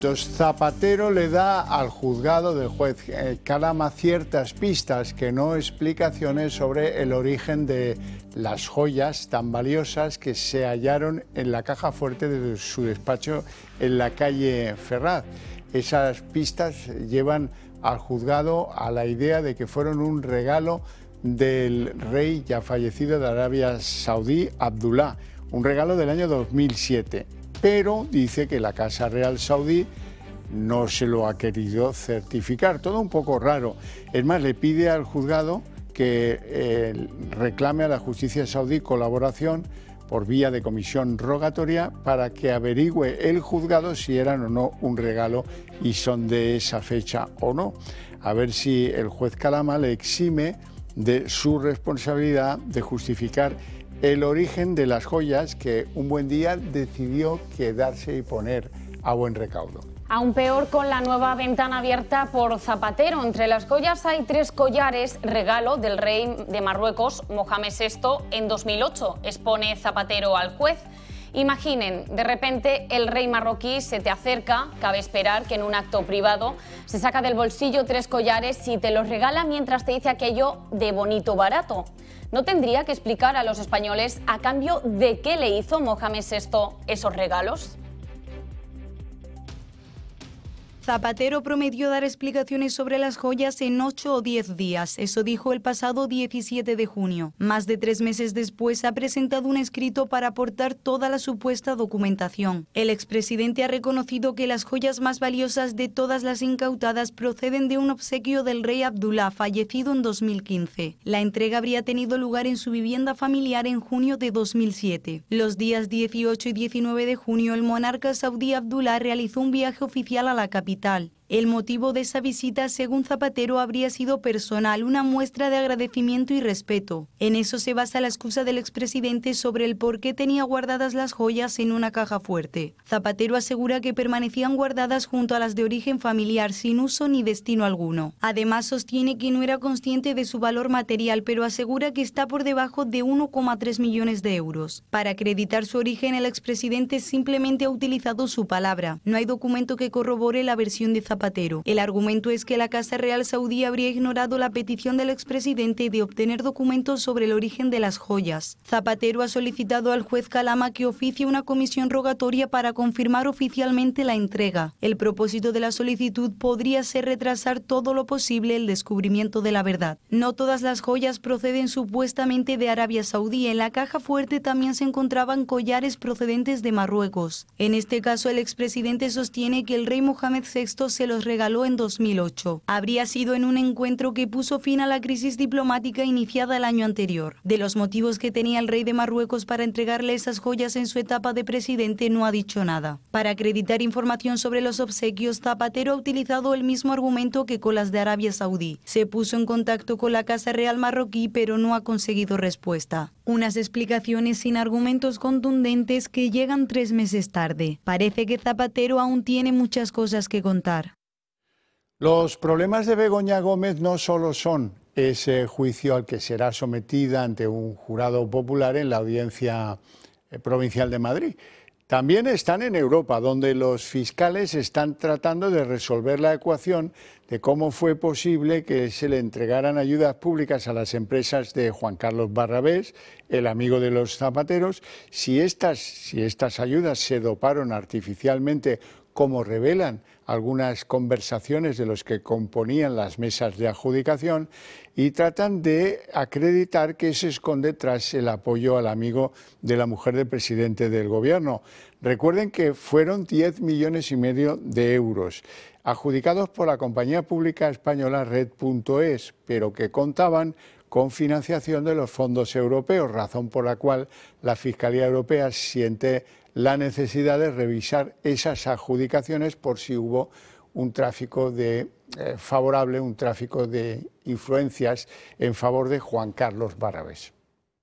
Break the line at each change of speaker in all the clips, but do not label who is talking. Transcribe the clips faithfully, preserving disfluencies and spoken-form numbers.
Zapatero le da al juzgado del juez Calama ciertas pistas que no explicaciones sobre el origen de las joyas tan valiosas que se hallaron en la caja fuerte de su despacho en la calle Ferraz. Esas pistas llevan al juzgado a la idea de que fueron un regalo del rey ya fallecido de Arabia Saudí, Abdullah, un regalo del año dos mil siete. Pero dice que la Casa Real Saudí no se lo ha querido certificar. Todo un poco raro. Es más, le pide al juzgado que eh, reclame a la justicia saudí colaboración por vía de comisión rogatoria para que averigüe el juzgado si eran o no un regalo y son de esa fecha o no. A ver si el juez Calama le exime de su responsabilidad de justificar el origen de las joyas que un buen día decidió quedarse y poner a buen recaudo.
Aún peor con la nueva ventana abierta por Zapatero. Entre las joyas hay tres collares, regalo del rey de Marruecos, Mohamed sexto, en dos mil ocho, expone Zapatero al juez. Imaginen, de repente el rey marroquí se te acerca, cabe esperar que en un acto privado se saca del bolsillo tres collares y te los regala mientras te dice aquello de bonito barato. ¿No tendría que explicar a los españoles a cambio de qué le hizo Mohamed sexto esos regalos?
Zapatero prometió dar explicaciones sobre las joyas en ocho o diez días. Eso dijo el pasado diecisiete de junio. Más de tres meses después ha presentado un escrito para aportar toda la supuesta documentación. El expresidente ha reconocido que las joyas más valiosas de todas las incautadas proceden de un obsequio del rey Abdullah, fallecido en dos mil quince. La entrega habría tenido lugar en su vivienda familiar en junio de dos mil siete. Los días dieciocho y diecinueve de junio, el monarca saudí Abdullah realizó un viaje oficial a la capital. El motivo de esa visita, según Zapatero, habría sido personal, una muestra de agradecimiento y respeto. En eso se basa la excusa del expresidente sobre el por qué tenía guardadas las joyas en una caja fuerte. Zapatero asegura que permanecían guardadas junto a las de origen familiar, sin uso ni destino alguno. Además, sostiene que no era consciente de su valor material, pero asegura que está por debajo de uno coma tres millones de euros. Para acreditar su origen, el expresidente simplemente ha utilizado su palabra. No hay documento que corrobore la versión de Zapatero. Zapatero. El argumento es que la Casa Real Saudí habría ignorado la petición del expresidente de obtener documentos sobre el origen de las joyas. Zapatero ha solicitado al juez Calama que oficie una comisión rogatoria para confirmar oficialmente la entrega. El propósito de la solicitud podría ser retrasar todo lo posible el descubrimiento de la verdad. No todas las joyas proceden supuestamente de Arabia Saudí. En la caja fuerte también se encontraban collares procedentes de Marruecos. En este caso, el expresidente sostiene que el rey Mohamed sexto se los regaló en dos mil ocho. Habría sido en un encuentro que puso fin a la crisis diplomática iniciada el año anterior. De los motivos que tenía el rey de Marruecos para entregarle esas joyas en su etapa de presidente no ha dicho nada. Para acreditar información sobre los obsequios, Zapatero ha utilizado el mismo argumento que con las de Arabia Saudí. Se puso en contacto con la Casa Real marroquí, pero no ha conseguido respuesta. Unas explicaciones sin argumentos contundentes que llegan tres meses tarde. Parece que Zapatero aún tiene muchas cosas que contar.
Los problemas de Begoña Gómez no solo son ese juicio al que será sometida ante un jurado popular en la Audiencia Provincial de Madrid. También están en Europa, donde los fiscales están tratando de resolver la ecuación de cómo fue posible que se le entregaran ayudas públicas a las empresas de Juan Carlos Barrabés, el amigo de los zapateros, si estas, si estas ayudas se doparon artificialmente, como revelan algunas conversaciones de los que componían las mesas de adjudicación, y tratan de acreditar que se esconde tras el apoyo al amigo de la mujer del presidente del gobierno. Recuerden que fueron diez millones y medio de euros, adjudicados por la compañía pública española Red punto es, pero que contaban con financiación de los fondos europeos, razón por la cual la Fiscalía Europea siente la necesidad de revisar esas adjudicaciones por si hubo un tráfico de, eh, favorable, un tráfico de influencias en favor de Juan Carlos Barrabés.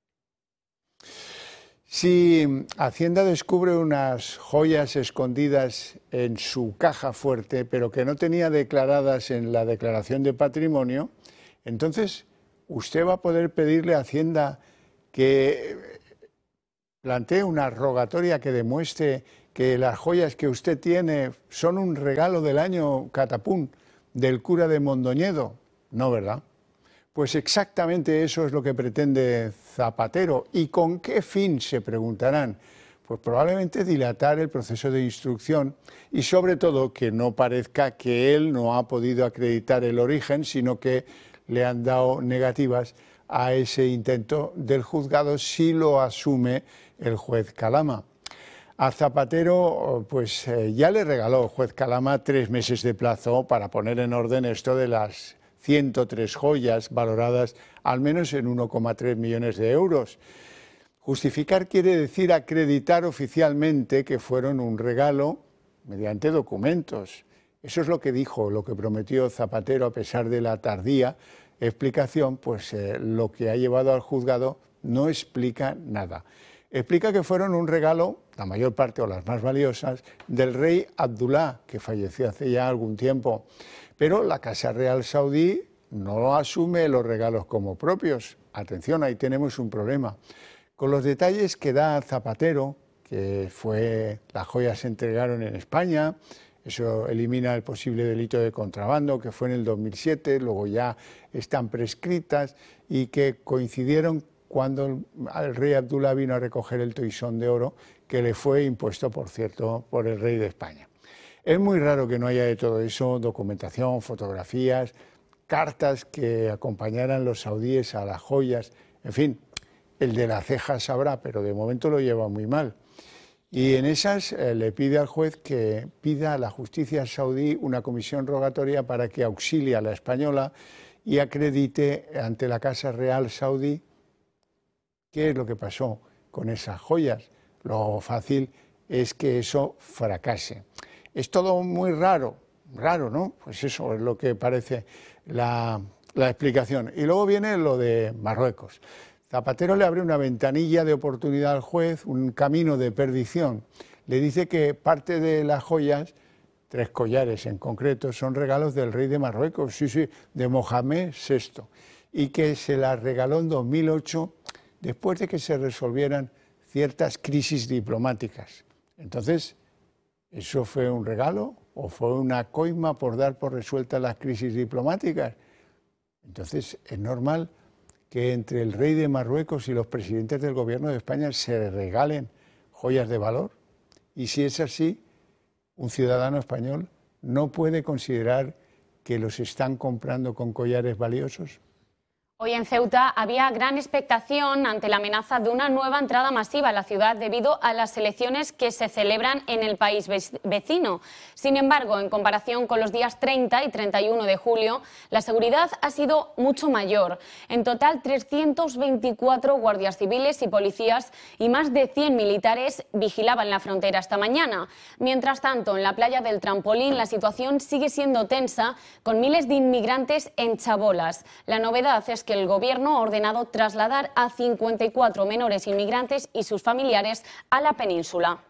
Si Hacienda descubre unas joyas escondidas en su caja fuerte, pero que no tenía declaradas en la declaración de patrimonio, entonces usted va a poder pedirle a Hacienda que plantee una rogatoria que demuestre que las joyas que usted tiene son un regalo del año catapún del cura de Mondoñedo. No, ¿verdad? Pues exactamente eso es lo que pretende Zapatero. ¿Y con qué fin?, se preguntarán. Pues probablemente dilatar el proceso de instrucción y sobre todo que no parezca que él no ha podido acreditar el origen, sino que le han dado negativas a ese intento del juzgado si lo asume el juez Calama. A Zapatero pues eh, ya le regaló el juez Calama tres meses de plazo para poner en orden esto de las ciento tres joyas valoradas al menos en uno coma tres millones de euros. Justificar quiere decir acreditar oficialmente que fueron un regalo mediante documentos. Eso es lo que dijo, lo que prometió Zapatero a pesar de la tardía explicación, pues eh, lo que ha llevado al juzgado no explica nada. Explica que fueron un regalo, la mayor parte o las más valiosas, del rey Abdullah, que falleció hace ya algún tiempo. Pero la Casa Real Saudí no asume los regalos como propios. Atención, ahí tenemos un problema. Con los detalles que da Zapatero, que fue las joyas se entregaron en España, eso elimina el posible delito de contrabando, que fue en el dos mil siete, luego ya están prescritas y que coincidieron cuando el, el rey Abdullah vino a recoger el toisón de oro, que le fue impuesto, por cierto, por el rey de España. Es muy raro que no haya de todo eso, documentación, fotografías, cartas que acompañaran los saudíes a las joyas, en fin, el de la ceja sabrá, pero de momento lo lleva muy mal. Y en esas eh, le pide al juez que pida a la justicia saudí una comisión rogatoria para que auxilie a la española y acredite ante la Casa Real Saudí qué es lo que pasó con esas joyas. Lo fácil es que eso fracase. Es todo muy raro, raro, ¿no? Pues eso es lo que parece la, la explicación. Y luego viene lo de Marruecos. Zapatero le abre una ventanilla de oportunidad al juez, un camino de perdición. Le dice que parte de las joyas, tres collares en concreto, son regalos del rey de Marruecos, sí, sí, de Mohamed sexto, y que se las regaló en dos mil ocho después de que se resolvieran ciertas crisis diplomáticas. Entonces, ¿eso fue un regalo o fue una coima por dar por resueltas las crisis diplomáticas? Entonces, es normal que entre el rey de Marruecos y los presidentes del gobierno de España se regalen joyas de valor. Y si es así, un ciudadano español no puede considerar que los están comprando con collares valiosos.
Hoy en Ceuta había gran expectación ante la amenaza de una nueva entrada masiva a la ciudad debido a las elecciones que se celebran en el país vecino. Sin embargo, en comparación con los días treinta y treinta y uno de julio, la seguridad ha sido mucho mayor. En total, trescientos veinticuatro guardias civiles y policías y más de cien militares vigilaban la frontera esta mañana. Mientras tanto, en la playa del Trampolín la situación sigue siendo tensa, con miles de inmigrantes en chabolas. La novedad es que que el Gobierno ha ordenado trasladar a cincuenta y cuatro menores inmigrantes y sus familiares a la península.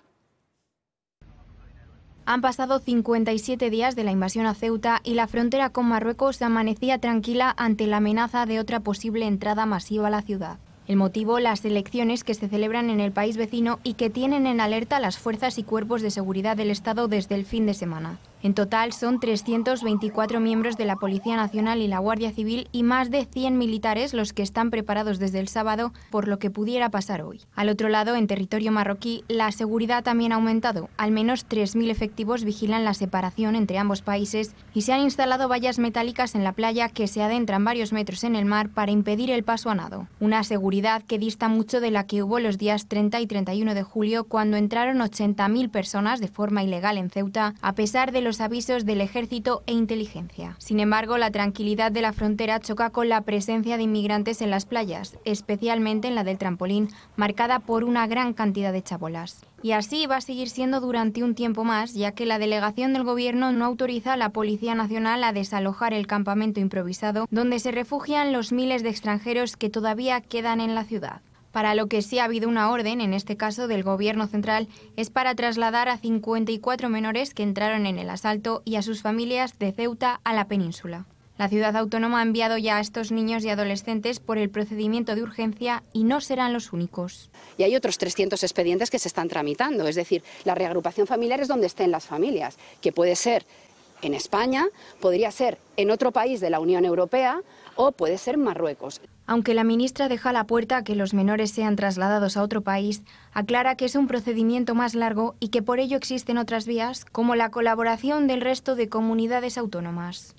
Han pasado cincuenta y siete días de la invasión a Ceuta y la frontera con Marruecos amanecía tranquila ante la amenaza de otra posible entrada masiva a la ciudad. El motivo, las elecciones que se celebran en el país vecino y que tienen en alerta a las fuerzas y cuerpos de seguridad del Estado desde el fin de semana. En total son trescientos veinticuatro miembros de la Policía Nacional y la Guardia Civil y más de cien militares los que están preparados desde el sábado por lo que pudiera pasar hoy. Al otro lado, en territorio marroquí, la seguridad también ha aumentado. Al menos tres mil efectivos vigilan la separación entre ambos países y se han instalado vallas metálicas en la playa que se adentran varios metros en el mar para impedir el paso a nado. Una seguridad que dista mucho de la que hubo los días treinta y treinta y uno de julio, cuando entraron ochenta mil personas de forma ilegal en Ceuta, a pesar de los avisos del ejército e inteligencia. Sin embargo, la tranquilidad de la frontera choca con la presencia de inmigrantes en las playas, especialmente en la del Trampolín, marcada por una gran cantidad de chabolas. Y así va a seguir siendo durante un tiempo más, ya que la delegación del Gobierno no autoriza a la Policía Nacional a desalojar el campamento improvisado donde se refugian los miles de extranjeros que todavía quedan en la ciudad. Para lo que sí ha habido una orden, en este caso del Gobierno central, es para trasladar a cincuenta y cuatro menores que entraron en el asalto y a sus familias de Ceuta a la península. La ciudad autónoma ha enviado ya a estos niños y adolescentes por el procedimiento de urgencia y no serán los únicos.
Y hay otros trescientos expedientes que se están tramitando, es decir, la reagrupación familiar es donde estén las familias, que puede ser en España, podría ser en otro país de la Unión Europea o puede ser Marruecos.
Aunque la ministra deja a la puerta a que los menores sean trasladados a otro país, aclara que es un procedimiento más largo y que por ello existen otras vías, como la colaboración del resto de comunidades autónomas.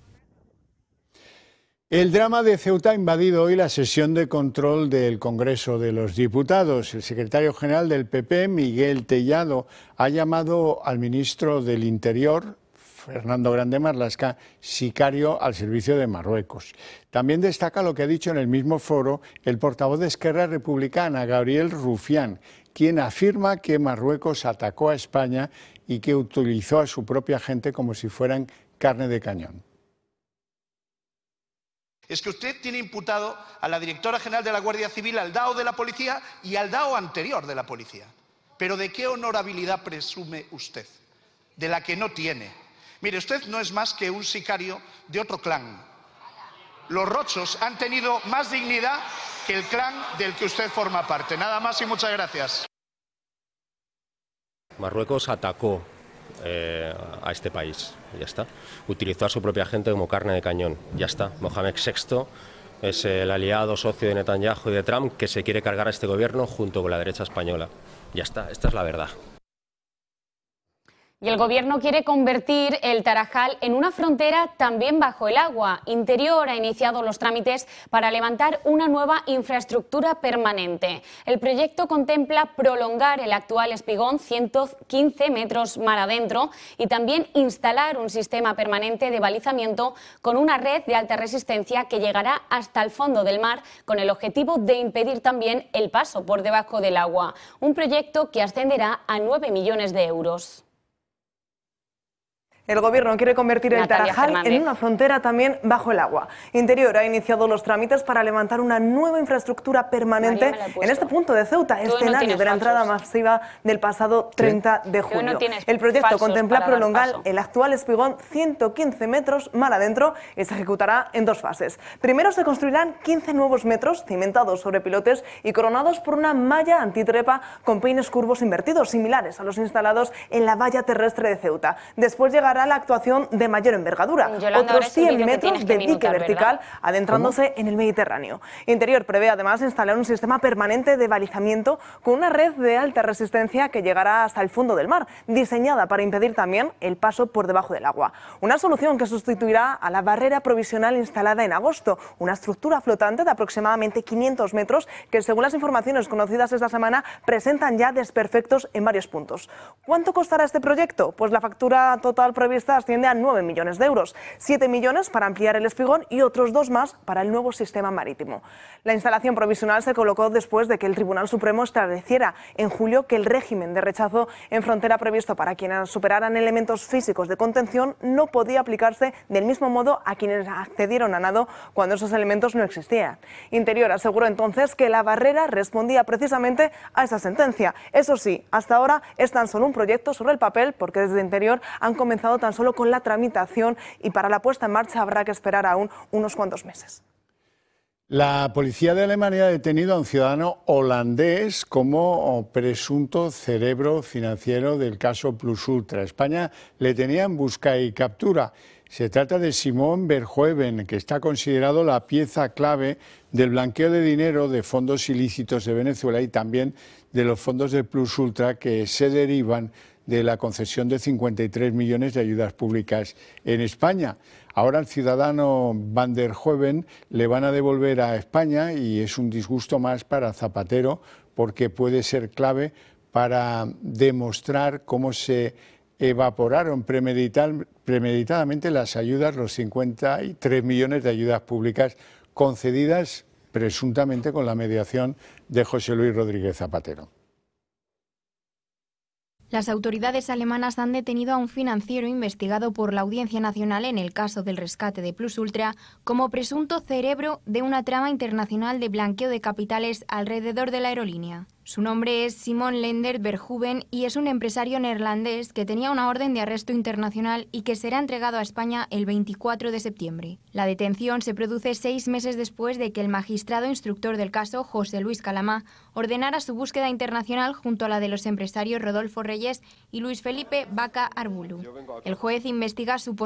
El drama de Ceuta ha invadido hoy la sesión de control del Congreso de los Diputados. El secretario general del P P, Miguel Tellado, ha llamado al ministro del Interior, Fernando Grande Marlaska, sicario al servicio de Marruecos. También destaca lo que ha dicho en el mismo foro el portavoz de Esquerra Republicana, Gabriel Rufián, quien afirma que Marruecos atacó a España y que utilizó a su propia gente como si fueran carne de cañón.
Es que usted tiene imputado a la directora general de la Guardia Civil, al D A O de la Policía y al D A O anterior de la Policía. ¿Pero de qué honorabilidad presume usted? De la que no tiene. Mire, usted no es más que un sicario de otro clan. Los rochos han tenido más dignidad que el clan del que usted forma parte. Nada más y muchas gracias.
Marruecos atacó eh, a este país, ya está. Utilizó a su propia gente como carne de cañón, ya está. Mohamed sexto es el aliado socio de Netanyahu y de Trump que se quiere cargar a este gobierno junto con la derecha española. Ya está, esta es la verdad.
Y el Gobierno quiere convertir el Tarajal en una frontera también bajo el agua. Interior ha iniciado los trámites para levantar una nueva infraestructura permanente. El proyecto contempla prolongar el actual espigón ciento quince metros mar adentro y también instalar un sistema permanente de balizamiento con una red de alta resistencia que llegará hasta el fondo del mar con el objetivo de impedir también el paso por debajo del agua. Un proyecto que ascenderá a nueve millones de euros.
El Gobierno quiere convertir el
Natalia
Tarajal
Fernández.
en una frontera también bajo el agua. Interior ha iniciado los trámites para levantar una nueva infraestructura permanente en este punto de Ceuta, escenario de la entrada masiva del pasado treinta de julio.
No
el proyecto
falsos
contempla
para dar
prolongar
paso.
el actual espigón ciento quince metros mar adentro y se ejecutará en dos fases. Primero se construirán quince nuevos metros cimentados sobre pilotes y coronados por una malla antitrepa con peines curvos invertidos, similares a los instalados en la valla terrestre de Ceuta. Después llegará la actuación de mayor envergadura,
Yolanda,
otros
es el
cien
vídeo que
metros
tienes que
de dique
minutar,
vertical
¿verdad?
adentrándose en el Mediterráneo. Interior prevé además instalar un sistema permanente de balizamiento con una red de alta resistencia que llegará hasta el fondo del mar, diseñada para impedir también el paso por debajo del agua. Una solución que sustituirá a la barrera provisional instalada en agosto, una estructura flotante de aproximadamente quinientos metros que, según las informaciones conocidas esta semana, presentan ya desperfectos en varios puntos. ¿Cuánto costará este proyecto? Pues la factura total prevista asciende a nueve millones de euros, siete millones para ampliar el espigón y otros dos más para el nuevo sistema marítimo. La instalación provisional se colocó después de que el Tribunal Supremo estableciera en julio que el régimen de rechazo en frontera previsto para quienes superaran elementos físicos de contención no podía aplicarse del mismo modo a quienes accedieron a nado cuando esos elementos no existían. Interior aseguró entonces que la barrera respondía precisamente a esa sentencia. Eso sí, hasta ahora es tan solo un proyecto sobre el papel porque desde Interior han comenzado tan solo con la tramitación y para la puesta en marcha habrá que esperar aún unos cuantos meses.
La policía de Alemania ha detenido a un ciudadano holandés como presunto cerebro financiero del caso Plus Ultra. España le tenía en busca y captura. Se trata de Simón Verhoeven, que está considerado la pieza clave del blanqueo de dinero de fondos ilícitos de Venezuela y también de los fondos de Plus Ultra que se derivan de la concesión de cincuenta y tres millones de ayudas públicas en España. Ahora al ciudadano Van der Hoeven le van a devolver a España y es un disgusto más para Zapatero porque puede ser clave para demostrar cómo se evaporaron premeditadamente las ayudas, los cincuenta y tres millones de ayudas públicas concedidas presuntamente con la mediación de José Luis Rodríguez Zapatero.
Las autoridades alemanas han detenido a un financiero investigado por la Audiencia Nacional en el caso del rescate de Plus Ultra como presunto cerebro de una trama internacional de blanqueo de capitales alrededor de la aerolínea. Su nombre es Simon Lender Verhoeven y es un empresario neerlandés que tenía una orden de arresto internacional y que será entregado a España el veinticuatro de septiembre. La detención se produce seis meses después de que el magistrado instructor del caso, José Luis Calamá, ordenara su búsqueda internacional junto a la de los empresarios Rodolfo Reyes y Luis Felipe Vaca Arbulu. El juez investiga su